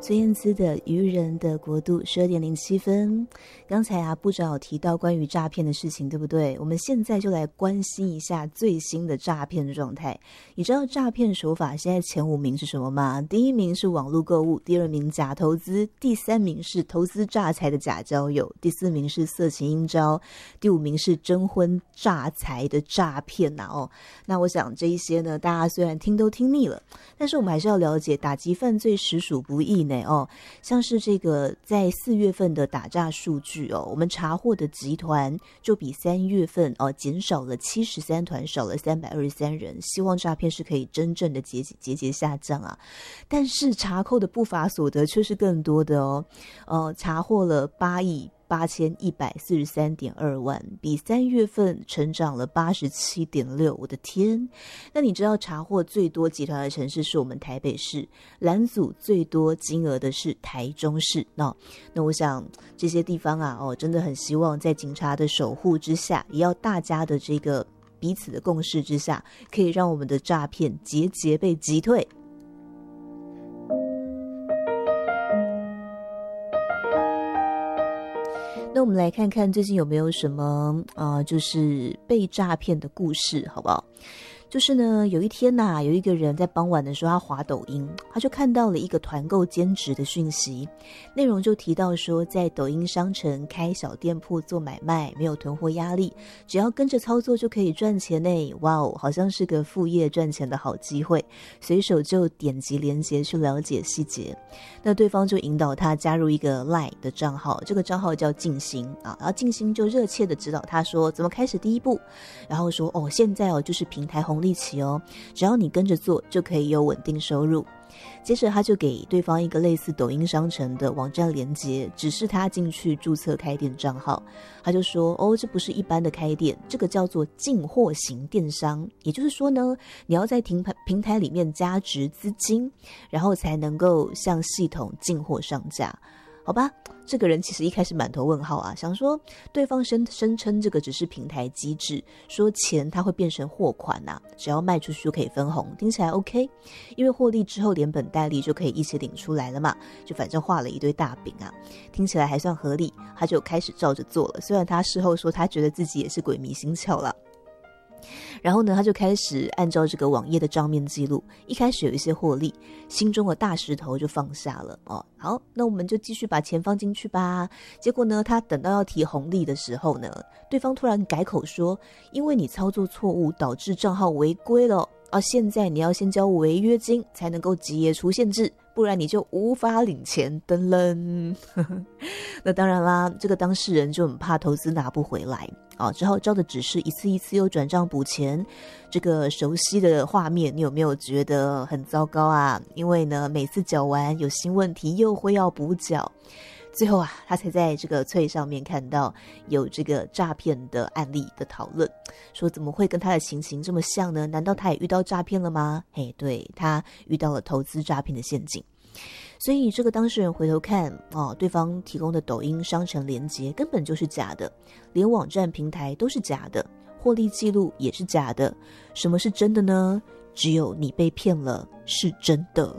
孙燕姿的《渔人的国度》12:07。刚才啊，部长有提到关于诈骗的事情，对不对？我们现在就来关心一下最新的诈骗状态。你知道诈骗手法现在前5名是什么吗？第1名是网络购物，第2名假投资，第3名是投资诈财的假交友，第4名是色情阴招，第5名是征婚诈财的诈骗哦。那我想这一些呢，大家虽然听都听腻了，但是我们还是要了解，打击犯罪实属不易呢哦。像是这个在4月份的打诈数据哦，我们查获的集团就比3月份减少了73团，少了323人。希望诈骗是可以真正的节节下降啊，但是查扣的不法所得却是更多的哦。查获了88143.2万，比3月份成长了87.6%。我的天！那你知道查获最多集团的城市是我们台北市，蓝组最多金额的是台中市。那我想这些地方啊，真的很希望在警察的守护之下，也要大家的这个彼此的共识之下，可以让我们的诈骗节节被击退。那我们来看看最近有没有什么就是被诈骗的故事，好不好？就是呢，有一天有一个人在傍晚的时候，他滑抖音，他就看到了一个团购兼职的讯息，内容就提到说，在抖音商城开小店铺做买卖，没有囤货压力，只要跟着操作就可以赚钱呢。哇哦，好像是个副业赚钱的好机会，随手就点击连结去了解细节。那对方就引导他加入一个 LINE 的账号，这个账号叫静心啊，然后静心就热切的指导他说怎么开始第一步，然后说现在就是平台红利期哦，只要你跟着做就可以有稳定收入。接着他就给对方一个类似抖音商城的网站连结，指示他进去注册开店账号。他就说这不是一般的开店，这个叫做进货型电商，也就是说呢，你要在平台里面加值资金，然后才能够向系统进货上架。好吧，这个人其实一开始满头问号啊，想说对方声称这个只是平台机制，说钱它会变成货款啊，只要卖出去就可以分红，听起来 OK， 因为获利之后连本带利就可以一起领出来了嘛，就反正画了一堆大饼啊，听起来还算合理，他就开始照着做了。虽然他事后说他觉得自己也是鬼迷心窍了。然后呢，他就开始按照这个网页的账面记录，一开始有一些获利，心中的大石头就放下了好，那我们就继续把钱放进去吧。结果呢，他等到要提红利的时候呢，对方突然改口说，因为你操作错误导致账号违规了现在你要先交违约金才能够解除限制，不然你就无法领钱噔噔。那当然啦，这个当事人就很怕投资拿不回来只好照的指示一次一次又转账补钱。这个熟悉的画面你有没有觉得很糟糕啊？因为呢，每次缴完有新问题又会要补缴。最后他才在这个脆上面看到有这个诈骗的案例的讨论，说怎么会跟他的情形这么像呢？难道他也遇到诈骗了吗？对，他遇到了投资诈骗的陷阱。所以这个当事人回头看对方提供的抖音商城连结根本就是假的，连网站平台都是假的，获利记录也是假的。什么是真的呢？只有你被骗了是真的。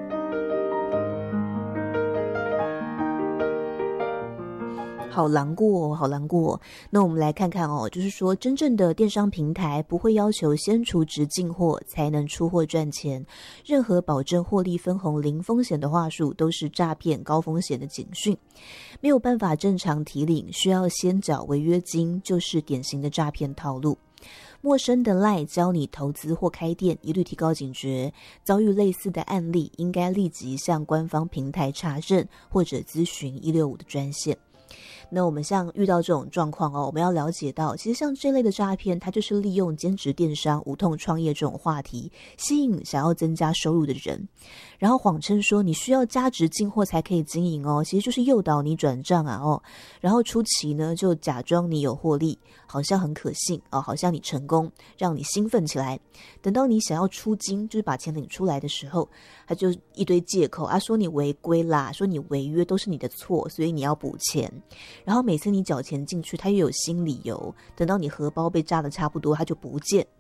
好难过好难过。那我们来看看就是说真正的电商平台不会要求先储值进货才能出货赚钱，任何保证获利分红零风险的话术都是诈骗高风险的警讯，没有办法正常提领，需要先缴违约金，就是典型的诈骗套路。陌生的 LINE 教你投资或开店，一律提高警觉，遭遇类似的案例应该立即向官方平台查证或者咨询165的专线。那我们像遇到这种状况我们要了解到，其实像这类的诈骗，它就是利用兼职电商、无痛创业这种话题，吸引想要增加收入的人，然后谎称说你需要加值进货才可以经营其实就是诱导你转账然后初期呢就假装你有获利，好像很可信好像你成功，让你兴奋起来。等到你想要出金，就是把钱领出来的时候，他就一堆借口说你违规啦，说你违约都是你的错，所以你要补钱。然后每次你缴钱进去，他又有新理由，等到你荷包被炸得差不多，他就不见